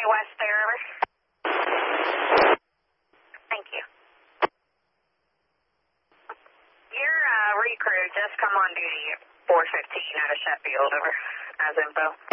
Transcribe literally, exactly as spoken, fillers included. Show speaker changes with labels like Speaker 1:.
Speaker 1: Stay west there, over. Thank you. Your uh, recrew just come on duty at four fifteen out of Sheffield, over, as info.